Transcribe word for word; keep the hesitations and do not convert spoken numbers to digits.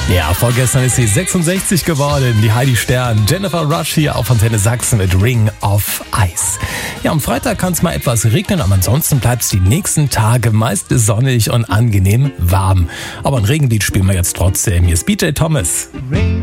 Ja, vorgestern ist sie sechsundsechzig geworden, die Heidi Stern. Jennifer Rush hier auf Antenne Sachsen mit Ring of Ice. Ja, am Freitag kann es mal etwas regnen, aber ansonsten bleibt es die nächsten Tage meist sonnig und angenehm warm. Aber ein Regenlied spielen wir jetzt trotzdem. Hier ist B J Thomas.